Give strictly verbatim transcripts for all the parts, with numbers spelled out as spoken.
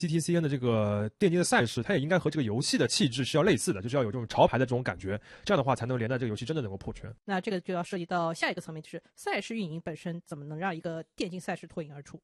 C T C N 的这个电竞的赛事，它也应该和这个游戏的气质是要类似的，就是要有这种潮牌的这种感觉，这样的话才能连带这个游戏真的能够破圈。 那这个就要涉及到下一个层面，就是赛事运营本身怎么能让一个电竞赛事脱颖而出。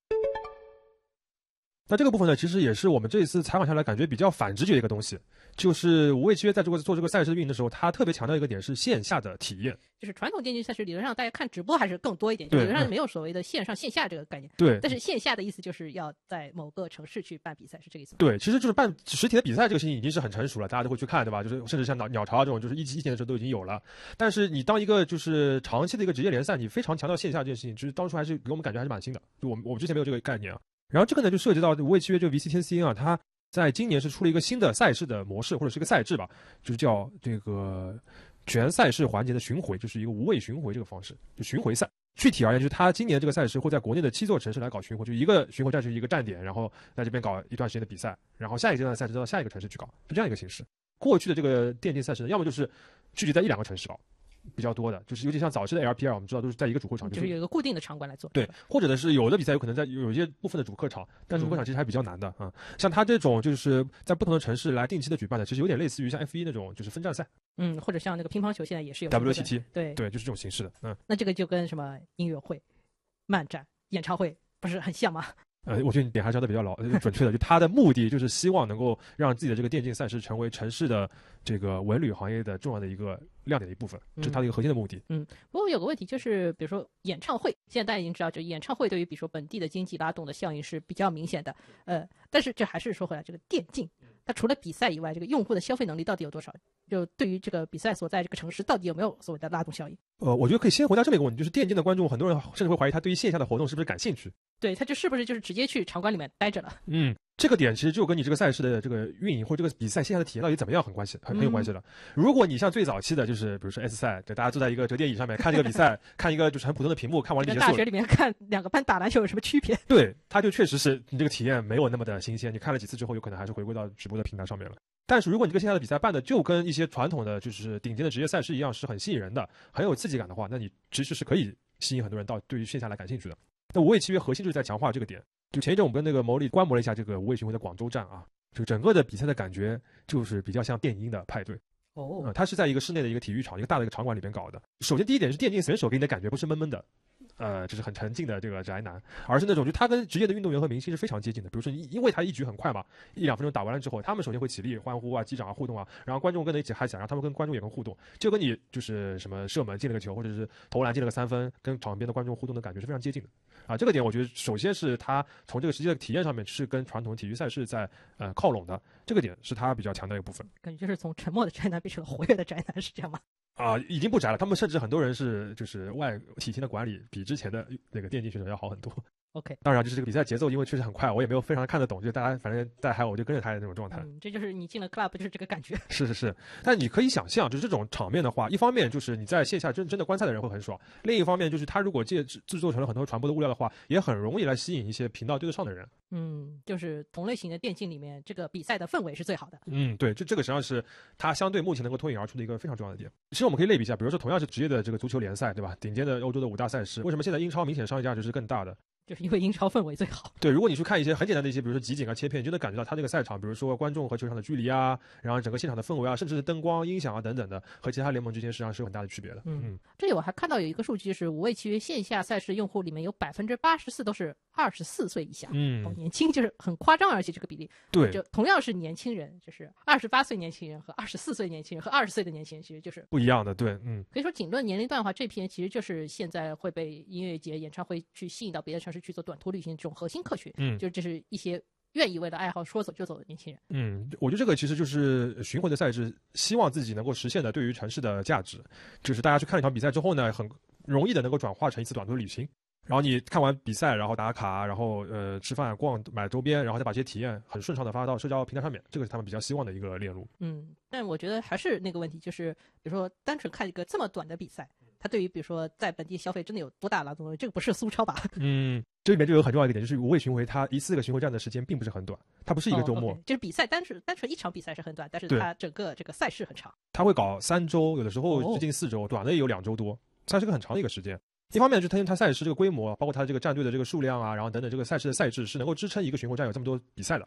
那这个部分呢，其实也是我们这一次采访下来感觉比较反直觉的一个东西，就是无畏契约在这个做这个赛事运营的时候，他特别强调一个点是线下的体验。 就是传统电竞赛事理论上大家看直播还是更多一点，理论上没有所谓的线上线下这个概念。 对， 但是线下的意思就是要在某个城市去办比赛，是这个意思吗？ 对，其实就是办实体的比赛这个事情已经是很成熟了，大家都会去看，对吧？就是甚至像鸟鸟巢这种，就是一级一线的时候都已经有了。但是你当一个就是长期的一个职业联赛，你非常强调线下这件事情，就是当初还是给我们感觉还是蛮新的，就我们我们之前没有这个概念啊。然后这个呢，就涉及到无畏契约这个 V C T C N 啊，它在今年是出了一个新的赛事的模式，或者是一个赛制吧，就是叫这个全赛事环节的巡回，就是一个无畏巡回这个方式，就巡回赛。具体而言，就是它今年这个赛事会在国内的七座城市来搞巡回，就一个巡回战就是一个站点，然后在这边搞一段时间的比赛，然后下一个阶段的赛事到下一个城市去搞，是这样一个形式。过去的这个电竞赛事呢，要么就是聚集在一两个城市搞。比较多的，就是尤其像早期的 L P L， 我们知道都是在一个主会场， 就是有一个固定的场馆来做。 对，或者呢是有的比赛有可能在有一些部分的主客场，但主客场其实还比较难的啊、嗯。像他这种就是在不同的城市来定期的举办的，其实有点类似于像 F 一 那种就是分站赛。 嗯，或者像那个乒乓球现在也是有 W T T， 对对，就是这种形式的。嗯， 那这个就跟什么音乐会、漫展、演唱会不是很像吗？ 呃，我觉得你点还是要的比较老准确的，就他的目的就是希望能够让自己的这个电竞赛事成为城市的这个文旅行业的重要的一个亮点的一部分，这是他的一个核心的目的。 嗯，不过有个问题就是，比如说演唱会，现在大家已经知道，就演唱会对于比如说本地的经济拉动的效应是比较明显的。呃，但是这还是说回来，这个电竞它除了比赛以外，这个用户的消费能力到底有多少？就对于这个比赛所在这个城市，到底有没有所谓的拉动效应？ 呃，我觉得可以先回答这么一个问题，就是电竞的观众，很多人甚至会怀疑他对于线下的活动是不是感兴趣。 对，他就是不是就是直接去场馆里面待着了？ 嗯，这个点其实就跟你这个赛事的这个运营或者这个比赛线下的体验到底怎么样很关系，很很有关系的。嗯、如果你像最早期的，就是比如说 S 赛，对，大家坐在一个折叠椅上面看这个比赛，看一个就是很普通的屏幕，看完了结束。 大学里面看两个班打篮球有什么区别？ 对，它就确实是你这个体验没有那么的新鲜，你看了几次之后，有可能还是回归到直播的平台上面了。但是如果你这个线下的比赛办的就跟一些传统的就是顶尖的职业赛事一样，是很吸引人的，很有刺激感的话，那你其实是可以吸引很多人到对于线下来感兴趣的。那无畏契约核心就是在强化这个点。就前一阵我们跟那个牟利观摩了一下这个无畏巡回的广州站啊，就整个的比赛的感觉就是比较像电音的派对。 哦、 嗯，它是在一个室内的一个体育场，一个大的一个场馆里边搞的。首先第一点是电竞选手给你的感觉不是闷闷的。呃，就是很沉静的这个宅男，而是那种就他跟职业的运动员和明星是非常接近的。比如说，因为他一局很快嘛，一两分钟打完了之后，他们首先会起立欢呼啊、击掌啊、互动啊，然后观众跟着一起嗨起来，然后他们跟观众也跟互动，就跟你就是什么射门进了个球，或者是投篮进了个三分，跟场边的观众互动的感觉是非常接近的。啊，这个点我觉得首先是他从这个实际的体验上面是跟传统体育赛事在呃靠拢的，这个点是他比较强的一个部分。 感觉就是从沉默的宅男变成了活跃的宅男，是这样吗？ 啊、呃，已经不宅了。他们甚至很多人是就是外体型的管理比之前的那个电竞选手要好很多。 OK， 当然就是这个比赛节奏，因为确实很快，我也没有非常看得懂，就大家反正在嗨，我就跟着他的那种状态。 嗯，这就是你进了 club 就是这个感觉。 是是是，但你可以想象，就是这种场面的话，一方面就是你在线下真真的观赛的人会很爽，另一方面就是他如果借制作成了很多传播的物料的话，也很容易来吸引一些频道对得上的人。 嗯，就是同类型的电竞里面，这个比赛的氛围是最好的。 嗯，对，这这个实际上是它相对目前能够脱颖而出的一个非常重要的点。其实我们可以类比一下，比如说同样是职业的这个足球联赛，对吧？顶尖的欧洲的五大赛事，为什么现在英超明显商业价值是更大的？ 就是因为英超氛围最好。 对，如果你去看一些很简单的一些，比如说集锦啊、切片，你就能感觉到它这个赛场，比如说观众和球场的距离啊，然后整个现场的氛围啊，甚至是灯光、音响啊等等的，和其他联盟之间实际上是有很大的区别的。 嗯，嗯这里我还看到有一个数据，就是无畏契约线下赛事用户里面有百分之八十四都是二十四岁以下， 嗯、 哦，年轻，就是很夸张，而且这个比例， 对， 就同样是年轻人，就是二十八岁年轻人和二十四岁年轻人和二十岁的年轻人，其实就是不一样的。对，嗯， 可以说仅论年龄段的话，这批人其实就是现在会被音乐节、演唱会去吸引到别的城市去做短途旅行这种核心客群， 嗯， 就这是一些愿意为了爱好说走就走的年轻人。 嗯，我觉得这个其实就是巡回的赛制希望自己能够实现的对于城市的价值，就是大家去看了一场比赛之后呢，很容易的能够转化成一次短途旅行。然后你看完比赛，然后打卡，然后呃吃饭、逛、买周边，然后再把这些体验很顺畅的发到社交平台上面，这个是他们比较希望的一个链路。 嗯，但我觉得还是那个问题，就是比如说单纯看一个这么短的比赛，它对于比如说在本地消费真的有多大拉动？这个不是苏超吧？ 嗯，这里面就有很重要一个点，就是无畏巡回，它一次个巡回站的时间并不是很短，它不是一个周末， 哦 okay，就是比赛单纯单纯一场比赛是很短，但是它整个这个赛事很长。 它会搞三周，有的时候接近四周，哦，短的也有两周多，它是个很长的一个时间。 一方面就是它因为它赛事这个规模，包括它这个战队的这个数量啊，然后等等这个赛事的赛制是能够支撑一个巡回战有这么多比赛的。